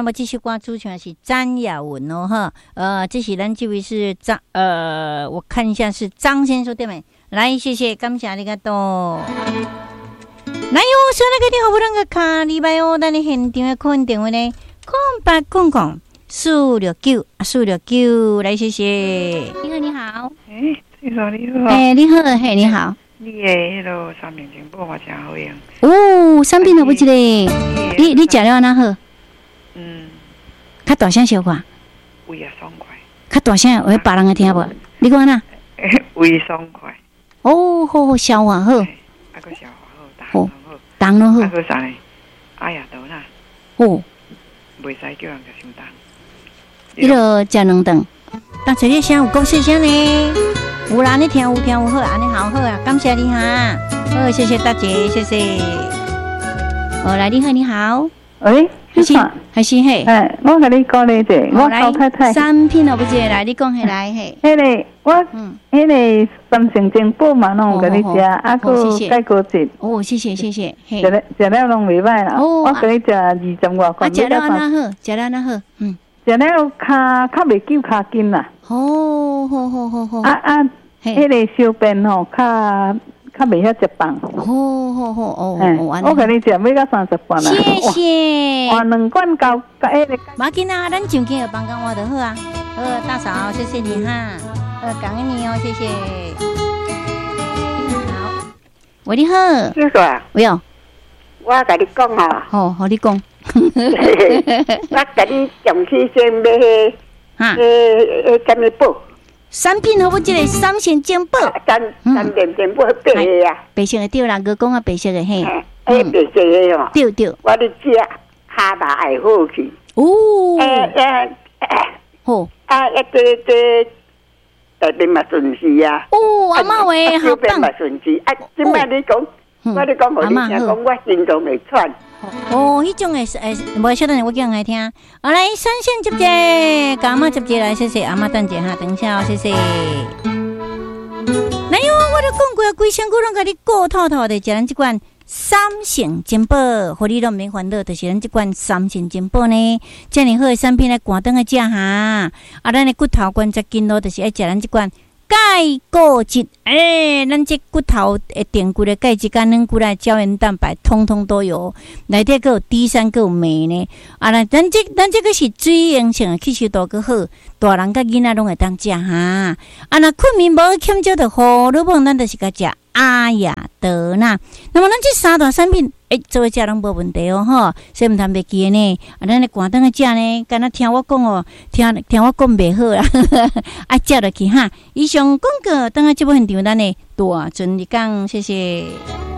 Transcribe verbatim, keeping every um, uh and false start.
我这首歌主唱是詹雅文哦哈，呃，这是咱这位是张呃，我看一下是张先生对没？来，谢谢，感谢你个多。来哟，所有个电话不能个卡，礼拜五咱的现场的客运电话呢，空八空空四六九四六九，来谢谢。你好，你好。 诶，你好，你好。 诶，你好，嘿，你好。 你的迄个三明治煲嘛真好用。 哦，三品好不一个，你你食了安那好？ 嗯， 较大声小可， 胃也爽快。 较大声，有别人会听无？你讲哪？ 胃爽快。 哦，好好消化好。 啊，个消化好， 重拢好。 啊，个啥呢？哎呀，豆啦。 哦。 袂使叫人食伤重。 伊落食两顿，当初你声有够细声呢。有啦，你听有听有好，安尼好好啊！感谢你哈，好，谢谢大姐，谢谢。哦，来，你好，你好。 喂， 还是还是嘿？ 哎，我甲你讲咧者，我老太太。 三品哦，不是，来，你讲下来嘿。 迄个我，嗯，迄个三成正补嘛，拢有甲你食，啊个钙骨质。 哦，谢谢谢谢。 食了食了拢袂歹啦。哦，我甲你食二十外块。 啊，食了安那好，食了安那好，嗯。 食了骹较袂揪骹筋啦。 哦，好好好好。 啊啊，迄个小便吼，较较袂遐直棒。 好好好哦， 我甲你食要到三十罐啦。 谢谢。 换两罐高，甲迄个。 马吉娜，咱上去帮帮我就好啊。好，大嫂，谢谢你哈。呃，感恩你哦，谢谢。你好，喂，你好。 先生。 喂哦。 我甲你讲哈。 好，好，你讲。 我甲你上去先买迄， 哈， 迄迄什么布？ 三品好不？这个三线煎布， 三三点点布白的啊， 白色的对啦，哥讲啊，白色的嘿， 诶，白色的哦， 对对， 我咧食下巴爱好去， 哦， 诶诶， 好， 啊，一对对，大便嘛顺时啊， 哦，阿妈喂，好棒， 嘛顺时，啊，即摆你讲，我咧讲互你听，讲我心脏会喘。 哦，迄种诶诶，无晓得我讲来听。好来，三线接接，甲阿妈接接来，谢谢阿妈等者哈，等一下哦，谢谢。来哟，我都讲过啊，规身躯拢甲你顾透透的，食咱即款三线煎煲，互你拢免烦恼，就是咱即款三线煎煲呢，遮尔好诶产品来寒顿个食哈。啊，咱诶骨头关节筋咯，就是爱食咱即款。钙骨质，诶、欸，咱这骨头诶，电骨的钙质、肝软骨来胶原蛋白，通通都有。内底还有 D 三，还有镁呢。啊，咱咱这咱这个是水溶性的，吸收度更好，大人甲囡仔拢会当食哈。啊，那困眠无欠少的胡萝卜，咱就是甲食阿雅德纳。那么咱这三大产品，诶、欸，做伙食拢无问题哦，吼，所以毋通袂记的呢。啊，咱咧寒顿个食呢，敢若听我讲哦，听听我讲袂好啦，啊，食落去哈。以上广告，等下节目现场，咱的大尊你讲，谢谢。